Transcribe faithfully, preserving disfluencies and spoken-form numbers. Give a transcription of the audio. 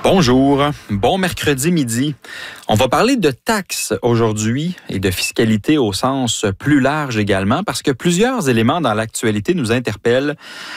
Bonjour, bon mercredi midi. On va parler de taxes aujourd'hui et de fiscalité au sens plus large également parce que plusieurs éléments dans l'actualité nous interpellent.